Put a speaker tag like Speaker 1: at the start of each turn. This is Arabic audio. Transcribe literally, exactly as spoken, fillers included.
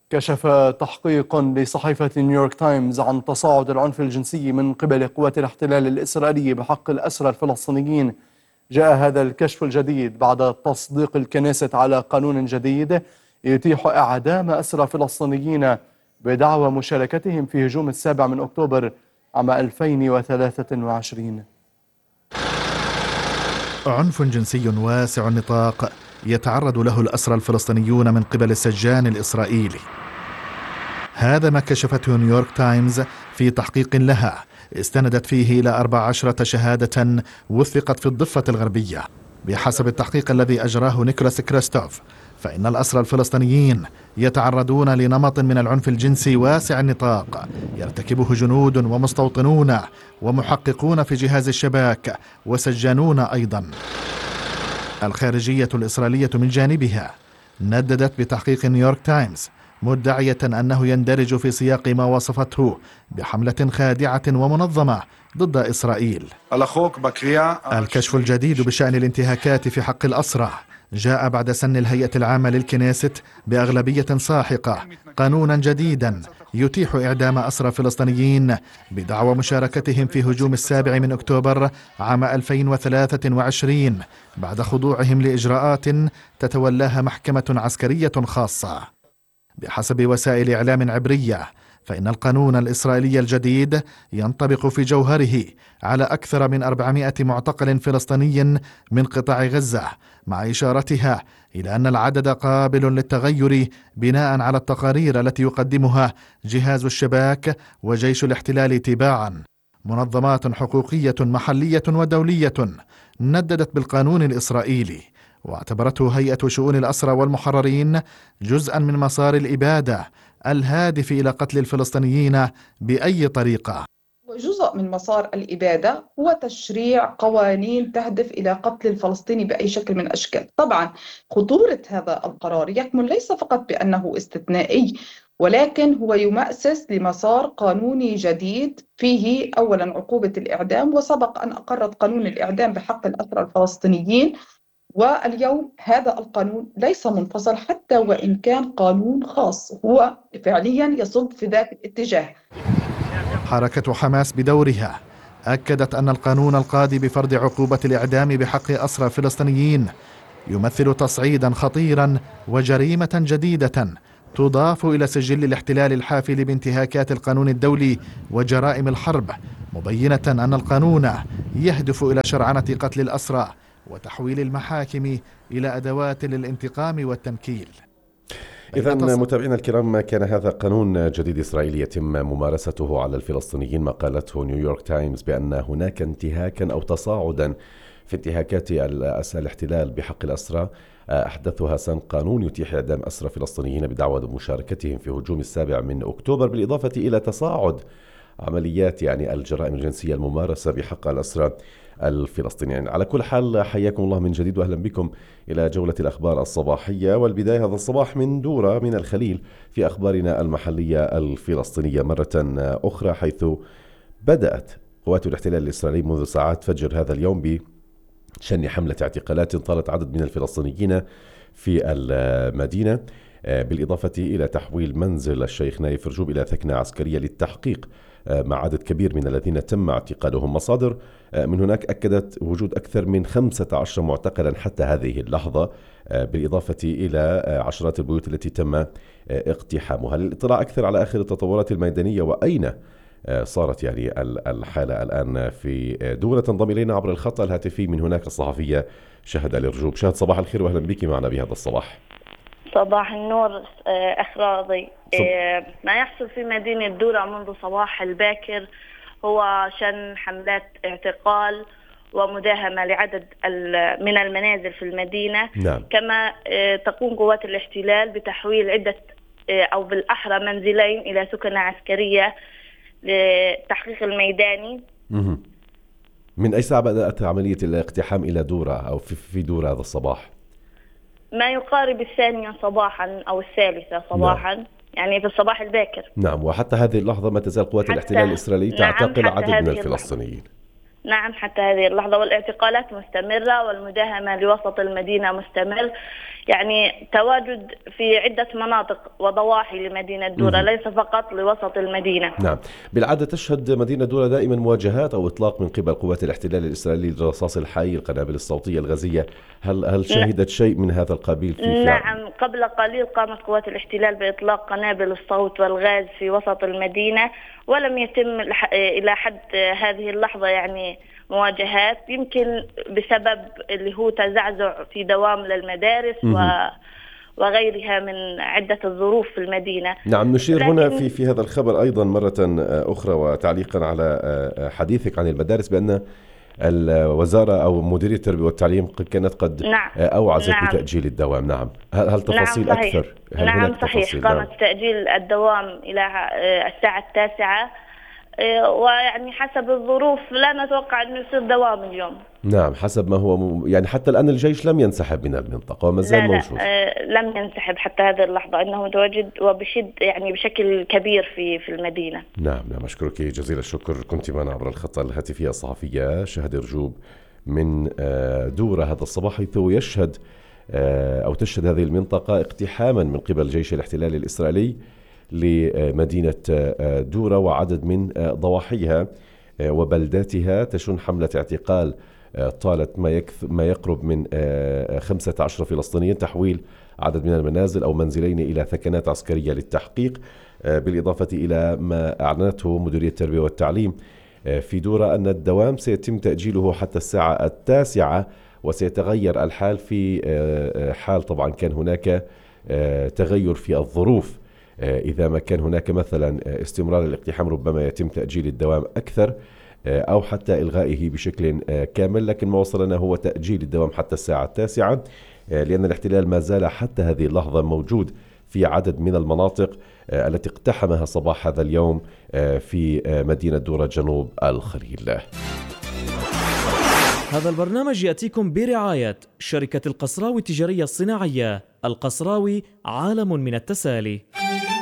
Speaker 1: كشف تحقيق لصحيفة نيويورك تايمز عن تصاعد العنف الجنسي من قبل قوات الاحتلال الإسرائيلي بحق الأسرى الفلسطينيين. جاء هذا الكشف الجديد بعد تصديق الكنيست على قانون جديد يتيح إعدام أسرى فلسطينيين بدعوى مشاركتهم في هجوم السابع من أكتوبر عام ألفين وثلاثة وعشرين.
Speaker 2: عنف جنسي واسع النطاق يتعرض له الأسرى الفلسطينيون من قبل السجان الإسرائيلي. هذا ما كشفته نيويورك تايمز في تحقيق لها استندت فيه إلى أربع عشرة شهادة وثقت في الضفة الغربية. بحسب التحقيق الذي أجراه نيكولاس كريستوف، فإن الأسرى الفلسطينيين يتعرضون لنمط من العنف الجنسي واسع النطاق يرتكبه جنود ومستوطنون ومحققون في جهاز الشباك وسجانون أيضا. الخارجية الإسرائيلية من جانبها نددت بتحقيق نيويورك تايمز مدعية أنه يندرج في سياق ما وصفته بحملة خادعة ومنظمة ضد إسرائيل. الكشف الجديد بشأن الانتهاكات في حق الأسرى جاء بعد سن الهيئة العامة للكنيست بأغلبية ساحقة قانونا جديدا يتيح إعدام أسرى فلسطينيين بدعوى مشاركتهم في هجوم السابع من أكتوبر عام ألفين وثلاثة وعشرين بعد خضوعهم لإجراءات تتولاها محكمة عسكرية خاصة. بحسب وسائل إعلام عبرية، فإن القانون الإسرائيلي الجديد ينطبق في جوهره على أكثر من أربعمائة معتقل فلسطيني من قطاع غزة، مع إشارتها إلى أن العدد قابل للتغير بناء على التقارير التي يقدمها جهاز الشباك وجيش الاحتلال تباعا. منظمات حقوقية محلية ودولية نددت بالقانون الإسرائيلي، واعتبرته هيئة شؤون الأسرى والمحررين جزءا من مسار الإبادة الهادف إلى قتل الفلسطينيين بأي طريقة.
Speaker 3: جزء من مسار الإبادة هو تشريع قوانين تهدف إلى قتل الفلسطيني بأي شكل من الأشكال. طبعا خطورة هذا القرار يكمن ليس فقط بأنه استثنائي، ولكن هو يمأسس لمسار قانوني جديد فيه أولا عقوبة الإعدام، وسبق أن أقرت قانون الإعدام بحق الأسرى الفلسطينيين، واليوم هذا القانون ليس منفصل حتى وإن كان قانون خاص، هو فعليا يصب في ذات الاتجاه.
Speaker 2: حركة حماس بدورها أكدت أن القانون القاضي بفرض عقوبة الإعدام بحق أسرى فلسطينيين يمثل تصعيدا خطيرا وجريمة جديدة تضاف إلى سجل الاحتلال الحافل بانتهاكات القانون الدولي وجرائم الحرب، مبينة أن القانون يهدف إلى شرعنة قتل الأسرى وتحويل المحاكم إلى أدوات للانتقام والتنكيل.
Speaker 4: إذن متابعينا الكرام، كان هذا قانون جديد إسرائيلي يتم ممارسته على الفلسطينيين، ما قالته نيويورك تايمز بأن هناك انتهاكا أو تصاعدا في انتهاكات الاحتلال بحق الأسرى أحدثها سن قانون يتيح إعدام أسرى فلسطينيين بدعوى مشاركتهم في هجوم السابع من أكتوبر، بالإضافة إلى تصاعد عمليات يعني الجرائم الجنسية الممارسة بحق الأسرى الفلسطينيين. على كل حال، حياكم الله من جديد وأهلا بكم إلى جولة الأخبار الصباحية، والبداية هذا الصباح من دورة من الخليل في أخبارنا المحلية الفلسطينية مرة أخرى، حيث بدأت قوات الاحتلال الإسرائيلي منذ ساعات فجر هذا اليوم بشن حملة اعتقالات طالت عدد من الفلسطينيين في المدينة، بالإضافة إلى تحويل منزل الشيخ نايف رجوب إلى ثكنة عسكرية للتحقيق مع عدد كبير من الذين تم اعتقالهم. مصادر من هناك أكدت وجود أكثر من خمسة عشر معتقلا حتى هذه اللحظة، بالإضافة إلى عشرات البيوت التي تم اقتحامها. للاطلاع أكثر على آخر التطورات الميدانية وأين صارت يعني الحالة الآن في دورة، تنضم إلينا عبر الخط الهاتفي من هناك الصحفية شهد الرجوب. شهد، صباح الخير وأهلا بك معنا بهذا الصباح.
Speaker 5: صباح النور أخ راضي. ما يحصل في مدينة دورة منذ صباح الباكر هو شن حملات اعتقال ومداهمة لعدد من المنازل في المدينة.
Speaker 4: نعم.
Speaker 5: كما تقوم قوات الاحتلال بتحويل عدة أو بالأحرى منزلين إلى سكنة عسكرية للتحقيق الميداني.
Speaker 4: من أي ساعة بدأت عملية الاقتحام إلى دورة أو في دورة هذا الصباح؟
Speaker 5: ما يقارب الثانية صباحا أو الثالثة صباحا. نعم. يعني في الصباح الباكر.
Speaker 4: نعم، وحتى هذه اللحظة ما تزال قوات الاحتلال الإسرائيلي تعتقل نعم عدد من الفلسطينيين.
Speaker 5: نعم حتى هذه اللحظة، والاعتقالات مستمرة والمداهمة لوسط المدينة مستمر، يعني تواجد في عدة مناطق وضواحي لمدينة دورة ليس فقط لوسط المدينة.
Speaker 4: نعم، بالعادة تشهد مدينة دورة دائما مواجهات أو إطلاق من قبل قوات الاحتلال الإسرائيلي للرصاص الحي، القنابل الصوتية الغازية، هل هل شهدت شيء من هذا القبيل في
Speaker 5: نعم، قبل قليل قامت قوات الاحتلال بإطلاق قنابل الصوت والغاز في وسط المدينة، ولم يتم إلى حد هذه اللحظة يعني مواجهات، يمكن بسبب اللي هو تزعزع في دوام للمدارس و وغيرها من عدة الظروف في المدينة.
Speaker 4: نعم، نشير هنا في في هذا الخبر أيضا مرة أخرى وتعليقا على حديثك عن المدارس بأن الوزارة أو مديرية التربية والتعليم كانت قد
Speaker 5: نعم.
Speaker 4: أوعزت
Speaker 5: نعم.
Speaker 4: بتأجيل الدوام. نعم، هل تفاصيل
Speaker 5: نعم
Speaker 4: أكثر؟ هل
Speaker 5: نعم صحيح،
Speaker 4: تفاصيل؟
Speaker 5: قامت
Speaker 4: نعم.
Speaker 5: تأجيل الدوام إلى الساعة التاسعة، ويعني حسب الظروف لا نتوقع أنه يصير دوام اليوم.
Speaker 4: نعم، حسب ما هو م... يعني حتى الآن الجيش لم ينسحب من المنطقة وما زال موجود.
Speaker 5: لا لم ينسحب حتى هذه اللحظة، إنه متواجد وبشد يعني بشكل كبير في في المدينة.
Speaker 4: نعم نعم، أشكرك جزيل الشكر. كنت معنا عبر الخط الهاتفي الصحفية شهد رجوب من دورة هذا الصباح، حيث يشهد أو تشهد هذه المنطقة اقتحاما من قبل جيش الاحتلال الإسرائيلي لمدينة دورة وعدد من ضواحيها وبلداتها، تشن حملة اعتقال طالت ما ما يقرب من خمسة عشر فلسطينيا، تحويل عدد من المنازل أو منزلين إلى ثكنات عسكرية للتحقيق، بالإضافة إلى ما أعلنته مديرية التربية والتعليم في دورة أن الدوام سيتم تأجيله حتى الساعة التاسعة، وسيتغير الحال في حال طبعا كان هناك تغير في الظروف. إذا ما كان هناك مثلا استمرار الاقتحام ربما يتم تأجيل الدوام أكثر أو حتى إلغائه بشكل كامل، لكن ما وصلنا هو تأجيل الدوام حتى الساعة التاسعة، لأن الاحتلال ما زال حتى هذه اللحظة موجود في عدد من المناطق التي اقتحمها صباح هذا اليوم في مدينة دورة جنوب الخليل.
Speaker 6: هذا البرنامج يأتيكم برعاية شركة القصراوي التجارية الصناعية. القصراوي، عالم من التسالي.